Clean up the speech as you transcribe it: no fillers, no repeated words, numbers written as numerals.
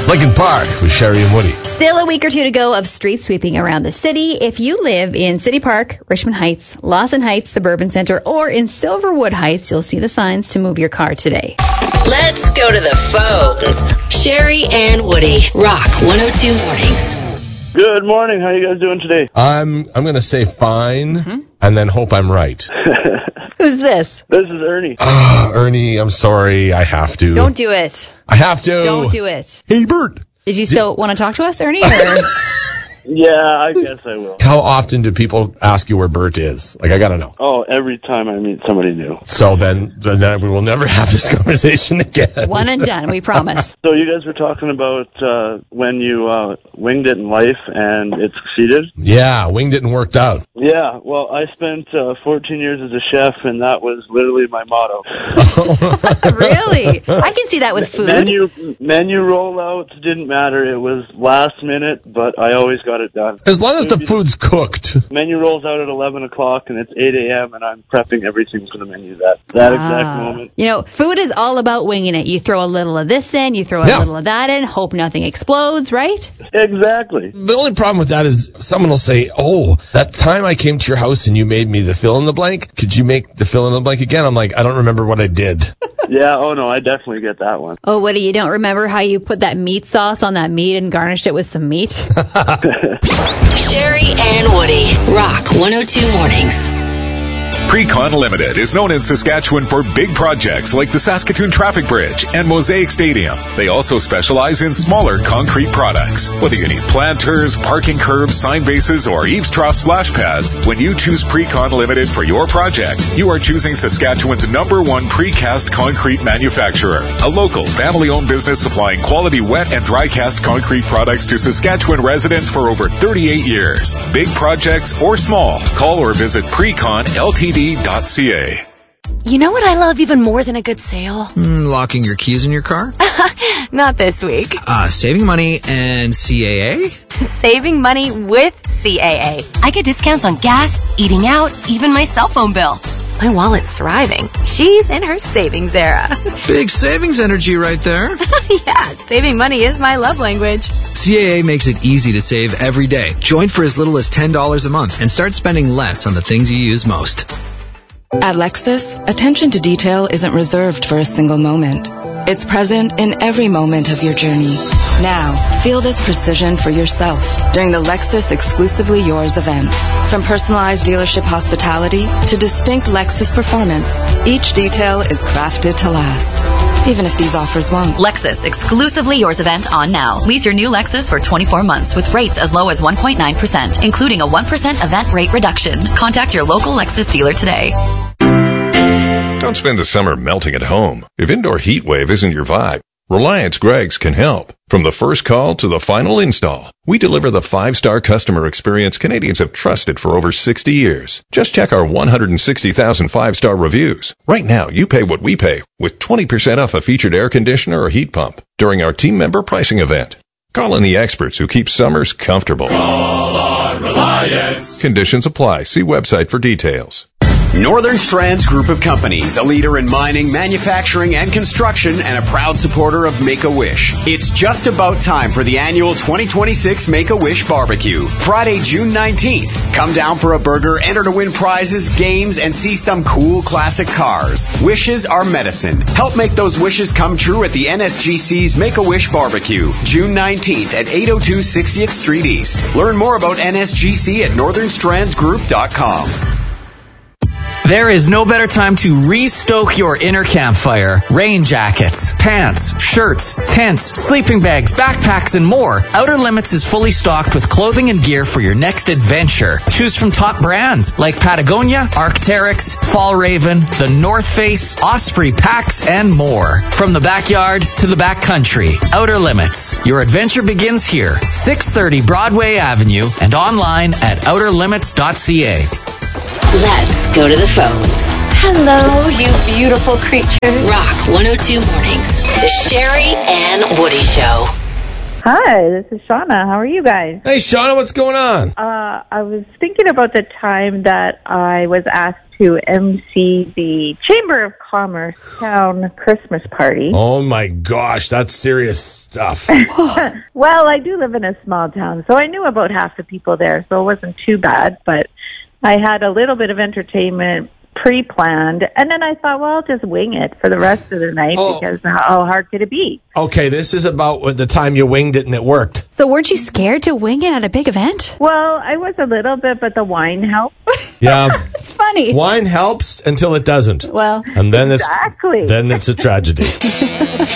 Lincoln Park with Sherry and Woody. Still a week or two to go of street sweeping around the city. If you live in City Park, Richmond Heights, Lawson Heights, Suburban Center, or in Silverwood Heights, you'll see the signs to move your car today. Let's go to the phones. Sherry and Woody, Rock 102 Mornings. Good morning. How are you guys doing today? I'm going to say fine and then hope I'm right. Who's this? This is Ernie. Ernie, I'm sorry. I have to. Don't do it. I have to. Don't do it. Hey, Bert. Did you still want to talk to us, Ernie? Or? Yeah, I guess I will. How often do people ask you where Bert is? Like, I got to know. Oh, every time I meet somebody new. So then we will never have this conversation again. One and done, we promise. So you guys were talking about when you winged it in life and it succeeded? Yeah, winged it and worked out. Yeah, well, I spent 14 years as a chef, and that was literally my motto. Really? I can see that with food. Menu rollouts didn't matter. It was last minute, but I always got it done. As long as the food's cooked. Menu rolls out at 11 o'clock, and it's 8 a.m., and I'm prepping everything for the menu that exact moment. You know, food is all about winging it. You throw a little of this in, you throw a little of that in, hope nothing explodes, right? Exactly. The only problem with that is someone will say, oh, that time I came to your house and you made me the fill-in-the-blank, could you make the fill-in-the-blank again? I'm like, I don't remember what I did. Yeah, oh no, I definitely get that one. Oh, Woody, you don't remember how you put that meat sauce on that meat and garnished it with some meat? Sherry and Woody, Rock 102 Mornings. Precon Limited is known in Saskatchewan for big projects like the Saskatoon Traffic Bridge and Mosaic Stadium. They also specialize in smaller concrete products. Whether you need planters, parking curbs, sign bases, or eaves trough splash pads, when you choose Precon Limited for your project, you are choosing Saskatchewan's #1 precast concrete manufacturer. A local, family-owned business supplying quality wet and dry cast concrete products to Saskatchewan residents for over 38 years. Big projects or small, call or visit preconltd.ca. You know what I love even more than a good sale? Locking your keys in your car? Not this week. Saving money and CAA? Saving money with CAA. I get discounts on gas, eating out, even my cell phone bill. My wallet's thriving. She's in her savings era. Big savings energy right there. Yeah, saving money is my love language. CAA makes it easy to save every day. Join for as little as $10 a month and start spending less on the things you use most. At Lexus, attention to detail isn't reserved for a single moment. It's present in every moment of your journey. Now, feel this precision for yourself during the Lexus Exclusively Yours event. From personalized dealership hospitality to distinct Lexus performance, each detail is crafted to last, even if these offers won't. Lexus Exclusively Yours event on now. Lease your new Lexus for 24 months with rates as low as 1.9%, including a 1% event rate reduction. Contact your local Lexus dealer today. Don't spend the summer melting at home. If indoor heat wave isn't your vibe, Reliance Greggs can help. From the first call to the final install, we deliver the 5-star customer experience Canadians have trusted for over 60 years. Just check our 160,000 5-star reviews. Right now, you pay what we pay with 20% off a featured air conditioner or heat pump during our team member pricing event. Call in the experts who keep summers comfortable. Call on Reliance. Conditions apply. See website for details. Northern Strands Group of Companies, a leader in mining, manufacturing, and construction, and a proud supporter of Make-A-Wish. It's just about time for the annual 2026 Make-A-Wish Barbecue, Friday, June 19th. Come down for a burger, enter to win prizes, games, and see some cool classic cars. Wishes are medicine. Help make those wishes come true at the NSGC's Make-A-Wish Barbecue, June 19th at 802 60th Street East. Learn more about NSGC at northernstrandsgroup.com. There is no better time to re-stoke your inner campfire. Rain jackets, pants, shirts, tents, sleeping bags, backpacks, and more. Outer Limits is fully stocked with clothing and gear for your next adventure. Choose from top brands like Patagonia, Arc'teryx, Fall Raven, the North Face, Osprey packs, and more. From the backyard to the backcountry, Outer Limits. Your adventure begins here, 630 Broadway Avenue, and online at outerlimits.ca. Let's go to the phones. Hello, you beautiful creatures. Rock 102 Mornings. The Sherry and Woody Show. Hi, this is Shauna. How are you guys? Hey, Shauna, what's going on? I was thinking about the time that I was asked to MC the Chamber of Commerce town Christmas party. Oh my gosh, that's serious stuff. Well, I do live in a small town, so I knew about half the people there, so it wasn't too bad, but I had a little bit of entertainment pre-planned, and then I thought, well, I'll just wing it for the rest of the night because how hard could it be? Okay, this is about the time you winged it and it worked. So weren't you scared to wing it at a big event? Well, I was a little bit, but the wine helped. Yeah. It's funny. Wine helps until it doesn't. Well, and then exactly. Then it's a tragedy.